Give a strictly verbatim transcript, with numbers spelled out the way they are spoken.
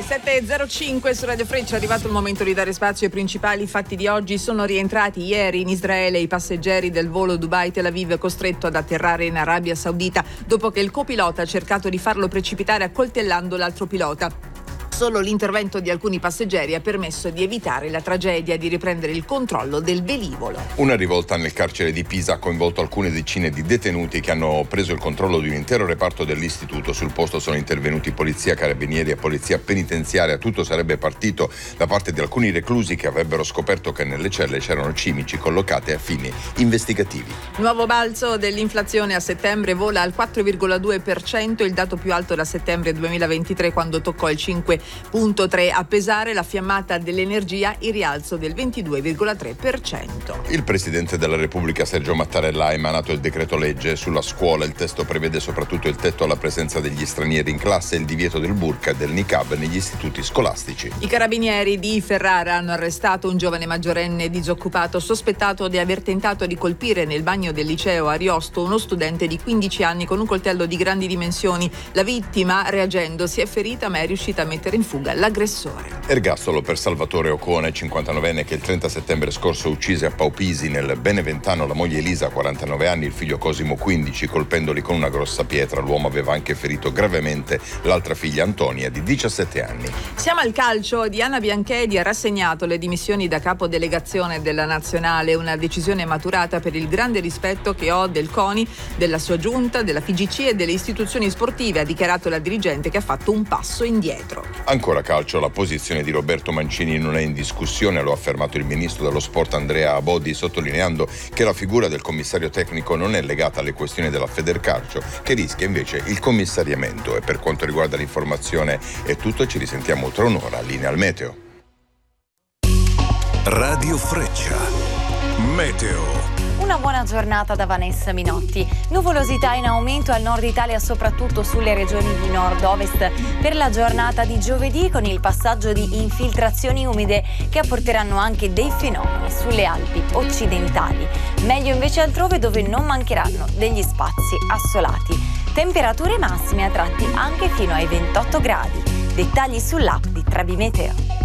sette e zero cinque su Radio Freccia, è arrivato il momento di dare spazio ai principali fatti di oggi. Sono rientrati ieri in Israele i passeggeri del volo Dubai-Tel Aviv costretto ad atterrare in Arabia Saudita dopo che il copilota ha cercato di farlo precipitare accoltellando l'altro pilota. Solo l'intervento di alcuni passeggeri ha permesso di evitare la tragedia e di riprendere il controllo del velivolo. Una rivolta nel carcere di Pisa ha coinvolto alcune decine di detenuti che hanno preso il controllo di un intero reparto dell'istituto. Sul posto sono intervenuti polizia, carabinieri e polizia penitenziaria. Tutto sarebbe partito da parte di alcuni reclusi che avrebbero scoperto che nelle celle c'erano cimici collocate a fini investigativi. Nuovo balzo dell'inflazione a settembre, vola al quattro virgola due per cento, il dato più alto da settembre duemilaventitré, quando toccò il cinque virgola tre. A pesare la fiammata dell'energia, il rialzo del ventidue virgola tre per cento. Il Presidente della Repubblica Sergio Mattarella ha emanato il decreto legge sulla scuola. Il testo prevede soprattutto il tetto alla presenza degli stranieri in classe e il divieto del burqa e del niqab negli istituti scolastici. I carabinieri di Ferrara hanno arrestato un giovane maggiorenne disoccupato sospettato di aver tentato di colpire nel bagno del liceo Ariosto uno studente di quindici anni con un coltello di grandi dimensioni. La vittima, reagendo, si è ferita ma è riuscita a mettere in fuga l'aggressore. Ergastolo per Salvatore Ocone, cinquantanovenne, che il trenta settembre scorso uccise a Paupisi nel Beneventano la moglie Elisa, quarantanove anni, il figlio Cosimo, quindici, colpendoli con una grossa pietra. L'uomo aveva anche ferito gravemente l'altra figlia Antonia, di diciassette anni. Siamo al calcio. Diana Bianchedi ha rassegnato le dimissioni da capo delegazione della Nazionale, una decisione maturata per il grande rispetto che ho del CONI, della sua giunta, della F I G C e delle istituzioni sportive, ha dichiarato la dirigente, che ha fatto un passo indietro. Ancora calcio, la posizione di Roberto Mancini non è in discussione, lo ha affermato il ministro dello sport Andrea Abodi, sottolineando che la figura del commissario tecnico non è legata alle questioni della Federcalcio, che rischia invece il commissariamento. E per quanto riguarda l'informazione è tutto, ci risentiamo tra un'ora. Linea al meteo. Radio Freccia, meteo. Una buona giornata da Vanessa Minotti. Nuvolosità in aumento al nord Italia, soprattutto sulle regioni di nord-ovest per la giornata di giovedì, con il passaggio di infiltrazioni umide che apporteranno anche dei fenomeni sulle Alpi occidentali. Meglio invece altrove, dove non mancheranno degli spazi assolati. Temperature massime a tratti anche fino ai ventotto gradi. Dettagli sull'app di Trebi Meteo.